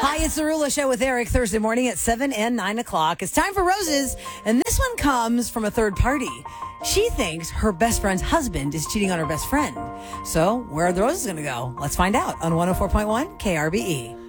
Hi, it's the Rula Show with Eric, Thursday morning at 7 and 9 o'clock. It's time for roses, and this one comes from a third party. She thinks her best friend's husband is cheating on her best friend. So where are the roses going to go? Let's find out on 104.1 KRBE.